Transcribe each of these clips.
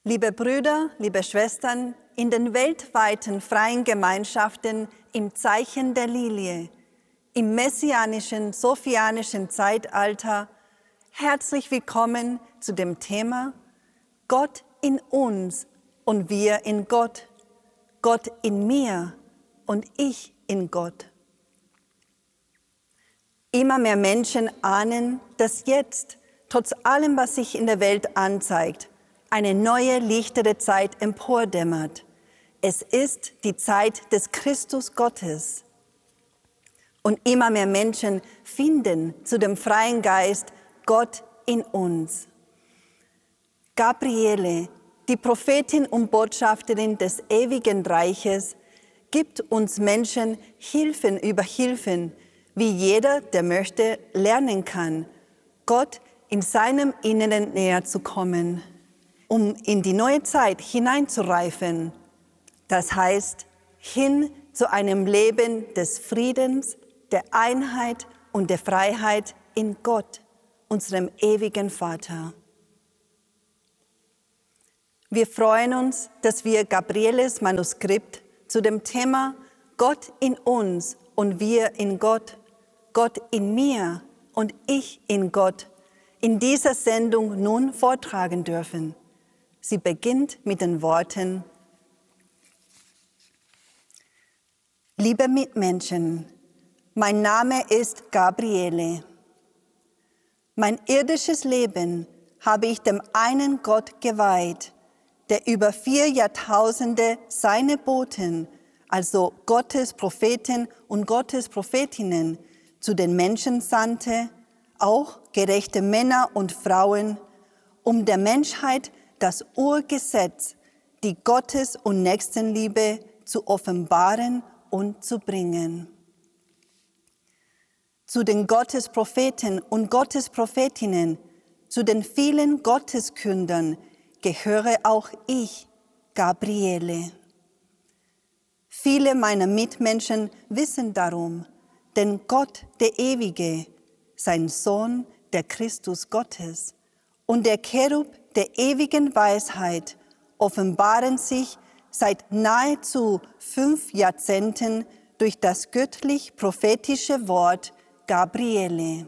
Liebe Brüder, liebe Schwestern, in den weltweiten freien Gemeinschaften im Zeichen der Lilie, im messianischen, sophianischen Zeitalter, herzlich willkommen zu dem Thema Gott in uns und wir in Gott, Gott in mir und ich in Gott. Immer mehr Menschen ahnen, dass jetzt, trotz allem, was sich in der Welt anzeigt, eine neue, lichtere Zeit empordämmert. Es ist die Zeit des Christus Gottes. Und immer mehr Menschen finden zu dem freien Geist Gott in uns. Gabriele, die Prophetin und Botschafterin des ewigen Reiches, gibt uns Menschen Hilfen über Hilfen, wie jeder, der möchte, lernen kann, Gott in seinem Inneren näher zu kommen, um in die neue Zeit hineinzureifen. Das heißt, hin zu einem Leben des Friedens, der Einheit und der Freiheit in Gott, unserem ewigen Vater. Wir freuen uns, dass wir Gabrieles Manuskript zu dem Thema Gott in uns und wir in Gott, Gott in mir und ich in Gott in dieser Sendung nun vortragen dürfen. Sie beginnt mit den Worten: Liebe Mitmenschen, mein Name ist Gabriele. Mein irdisches Leben habe ich dem einen Gott geweiht, der über 4 Jahrtausende seine Boten, also Gottes Propheten und Gottes Prophetinnen, zu den Menschen sandte, auch gerechte Männer und Frauen, um der Menschheit das Urgesetz, die Gottes- und Nächstenliebe zu offenbaren und zu bringen. Zu den Gottespropheten und Gottesprophetinnen, zu den vielen Gotteskündern gehöre auch ich, Gabriele. Viele meiner Mitmenschen wissen darum, denn Gott, der Ewige, sein Sohn, der Christus Gottes, und der Cherub der ewigen Weisheit offenbaren sich seit nahezu 5 Jahrzehnten durch das göttlich-prophetische Wort Gabriele.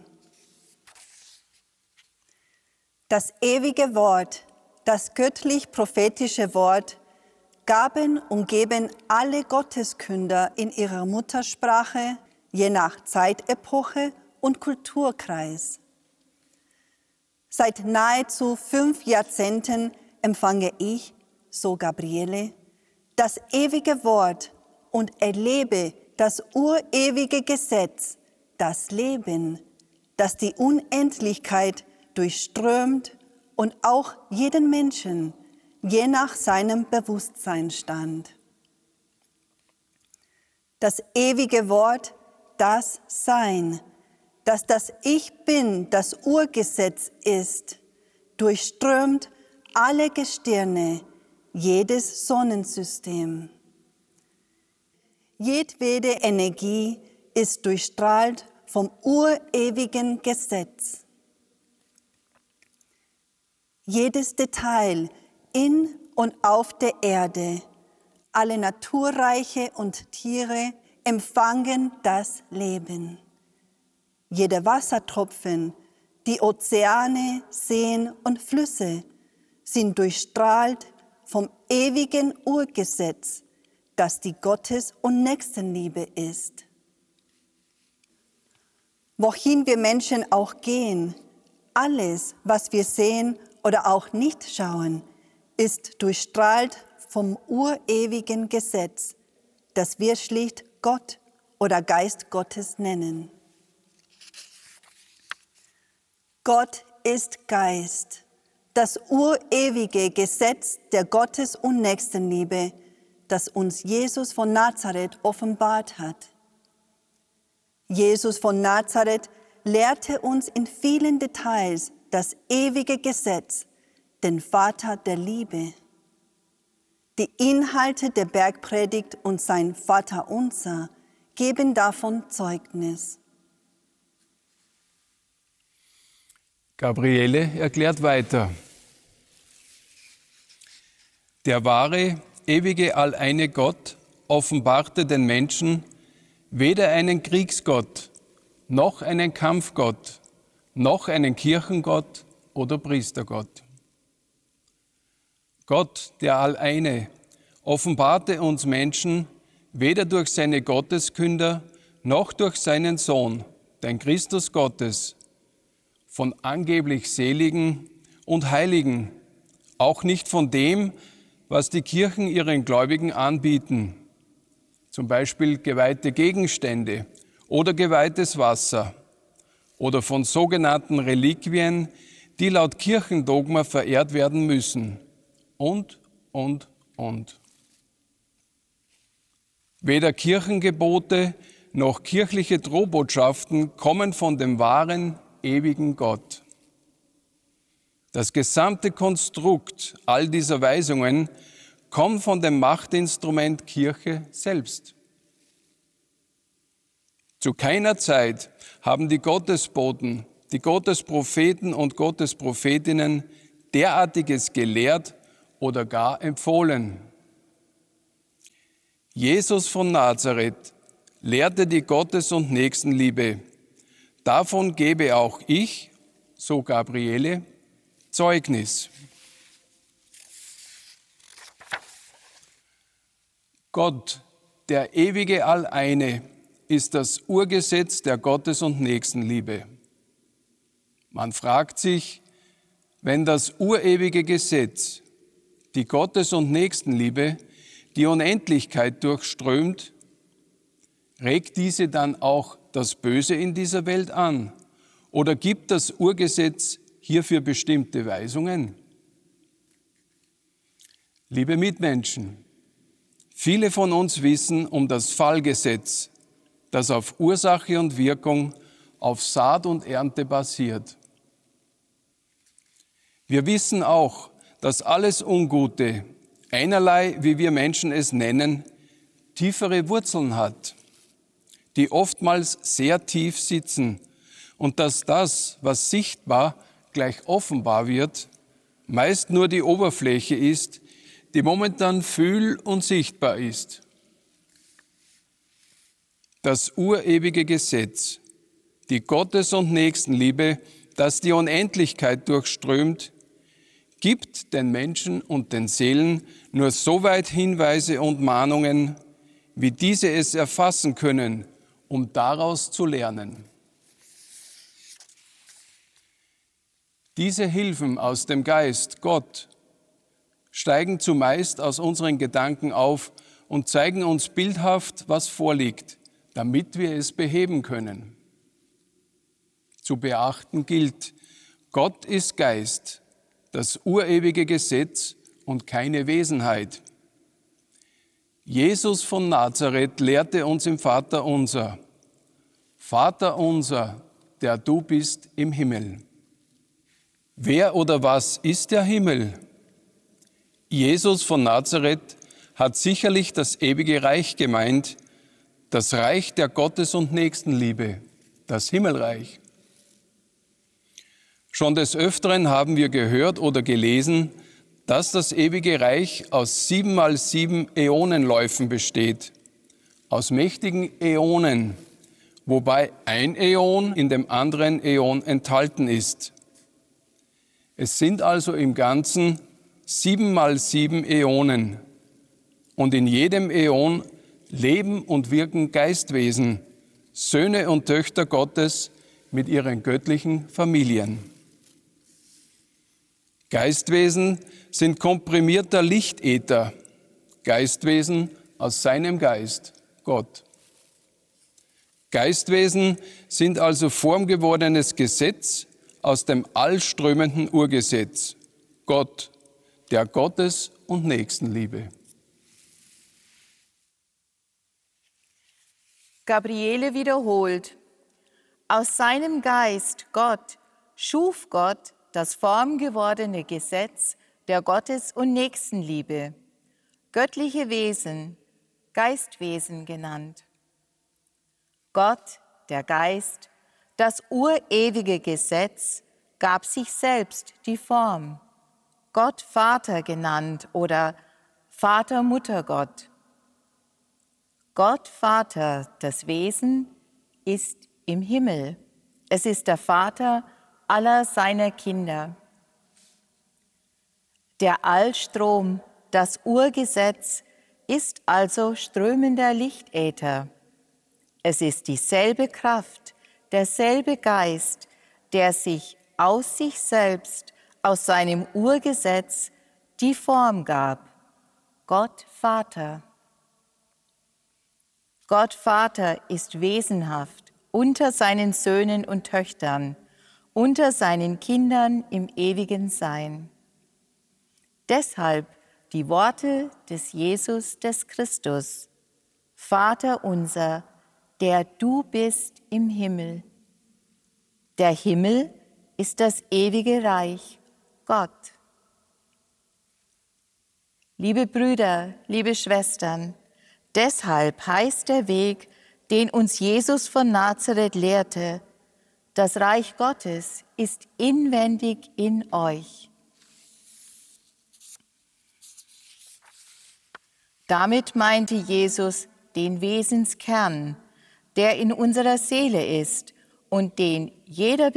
Das ewige Wort, das göttlich-prophetische Wort, gaben und geben alle Gotteskünder in ihrer Muttersprache, je nach Zeitepoche und Kulturkreis. Seit nahezu 5 Jahrzehnten empfange ich, so Gabriele, das ewige Wort und erlebe das urewige Gesetz, das Leben, das die Unendlichkeit durchströmt und auch jeden Menschen, je nach seinem Bewusstseinsstand. Das ewige Wort, das Sein, dass das Ich Bin das Urgesetz ist, durchströmt alle Gestirne, jedes Sonnensystem. Jedwede Energie ist durchstrahlt vom urewigen Gesetz. Jedes Detail in und auf der Erde, alle Naturreiche und Tiere empfangen das Leben. Jeder Wassertropfen, die Ozeane, Seen und Flüsse sind durchstrahlt vom ewigen Urgesetz, das die Gottes- und Nächstenliebe ist. Wohin wir Menschen auch gehen, alles, was wir sehen oder auch nicht schauen, ist durchstrahlt vom urewigen Gesetz, das wir schlicht Gott oder Geist Gottes nennen. Gott ist Geist, das urewige Gesetz der Gottes- und Nächstenliebe, das uns Jesus von Nazareth offenbart hat. Jesus von Nazareth lehrte uns in vielen Details das ewige Gesetz, den Vater der Liebe. Die Inhalte der Bergpredigt und sein Vaterunser geben davon Zeugnis. Gabriele erklärt weiter. Der wahre, ewige, alleine Gott offenbarte den Menschen weder einen Kriegsgott, noch einen Kampfgott, noch einen Kirchengott oder Priestergott. Gott, der Alleine, offenbarte uns Menschen weder durch seine Gotteskünder, noch durch seinen Sohn, den Christus Gottes, von angeblich Seligen und Heiligen, auch nicht von dem, was die Kirchen ihren Gläubigen anbieten, zum Beispiel geweihte Gegenstände oder geweihtes Wasser, oder von sogenannten Reliquien, die laut Kirchendogma verehrt werden müssen, und. Weder Kirchengebote noch kirchliche Drohbotschaften kommen von dem wahren, ewigen Gott. Das gesamte Konstrukt all dieser Weisungen kommt von dem Machtinstrument Kirche selbst. Zu keiner Zeit haben die Gottesboten, die Gottespropheten und Gottesprophetinnen derartiges gelehrt oder gar empfohlen. Jesus von Nazareth lehrte die Gottes- und Nächstenliebe. Davon gebe auch ich, so Gabriele, Zeugnis. Gott, der ewige Alleine, ist das Urgesetz der Gottes- und Nächstenliebe. Man fragt sich, wenn das urewige Gesetz, die Gottes- und Nächstenliebe, die Unendlichkeit durchströmt, regt diese dann auch das Böse in dieser Welt an? Oder gibt das Urgesetz hierfür bestimmte Weisungen? Liebe Mitmenschen, viele von uns wissen um das Fallgesetz, das auf Ursache und Wirkung, auf Saat und Ernte basiert. Wir wissen auch, dass alles Ungute, einerlei, wie wir Menschen es nennen, tiefere Wurzeln hat, die oftmals sehr tief sitzen, und dass das, was sichtbar gleich offenbar wird, meist nur die Oberfläche ist, die momentan fühl- und sichtbar ist. Das urewige Gesetz, die Gottes- und Nächstenliebe, das die Unendlichkeit durchströmt, gibt den Menschen und den Seelen nur so weit Hinweise und Mahnungen, wie diese es erfassen können, um daraus zu lernen. Diese Hilfen aus dem Geist, Gott, steigen zumeist aus unseren Gedanken auf und zeigen uns bildhaft, was vorliegt, damit wir es beheben können. Zu beachten gilt, Gott ist Geist, das urewige Gesetz und keine Wesenheit. Jesus von Nazareth lehrte uns im Vaterunser: Vater unser, der du bist im Himmel. Wer oder was ist der Himmel? Jesus von Nazareth hat sicherlich das ewige Reich gemeint, das Reich der Gottes- und Nächstenliebe, das Himmelreich. Schon des Öfteren haben wir gehört oder gelesen, dass das ewige Reich aus 7 mal 7 Äonenläufen besteht, aus mächtigen Äonen, wobei ein Äon in dem anderen Äon enthalten ist. Es sind also im Ganzen 7 mal 7 Äonen, und in jedem Äon leben und wirken Geistwesen, Söhne und Töchter Gottes mit ihren göttlichen Familien. Geistwesen sind komprimierter Lichtäther, Geistwesen aus seinem Geist, Gott. Geistwesen sind also formgewordenes Gesetz aus dem allströmenden Urgesetz, Gott, der Gottes- und Nächstenliebe. Gabriele wiederholt: Aus seinem Geist, Gott, schuf Gott das formgewordene Gesetz der Gottes- und Nächstenliebe, göttliche Wesen, Geistwesen genannt. Gott, der Geist, das urewige Gesetz, gab sich selbst die Form, Gott Vater genannt oder Vater, Mutter Gott. Gott, Vater, das Wesen, ist im Himmel. Es ist der Vater aller seiner Kinder. Der Allstrom, das Urgesetz, ist also strömender Lichtäther. Es ist dieselbe Kraft, derselbe Geist, der sich aus sich selbst, aus seinem Urgesetz, die Form gab. Gott Vater. Gott Vater ist wesenhaft unter seinen Söhnen und Töchtern, unter seinen Kindern im ewigen Sein. Deshalb die Worte des Jesus, des Christus: Vater unser, der du bist im Himmel. Der Himmel ist das ewige Reich, Gott. Liebe Brüder, liebe Schwestern, deshalb heißt der Weg, den uns Jesus von Nazareth lehrte: Das Reich Gottes ist inwendig in euch. Damit meinte Jesus den Wesenskern, der in unserer Seele ist und den jeder